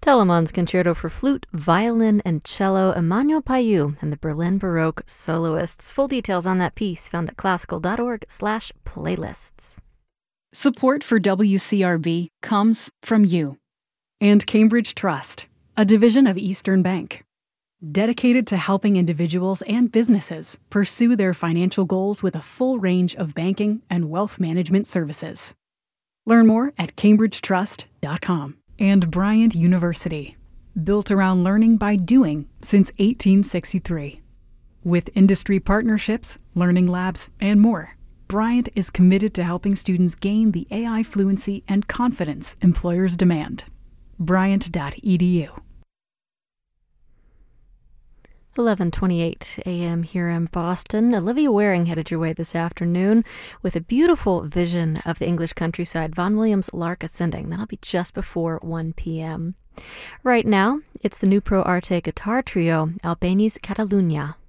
Telemann's Concerto for Flute, Violin, and Cello, Emmanuel Payou, and the Berlin Baroque Soloists. Full details on that piece found at classical.org/playlists. Support for WCRB comes from you. And Cambridge Trust, a division of Eastern Bank, dedicated to helping individuals and businesses pursue their financial goals with a full range of banking and wealth management services. Learn more at cambridgetrust.com. And Bryant University, built around learning by doing since 1863. With industry partnerships, learning labs, and more, Bryant is committed to helping students gain the AI fluency and confidence employers demand. Bryant.edu. 11:28 a.m. here in Boston. Olivia Waring headed your way this afternoon with a beautiful vision of the English countryside, Vaughan Williams' Lark Ascending. That'll be just before 1 p.m. Right now, it's the new Pro Arte guitar trio, Albéniz Catalunya.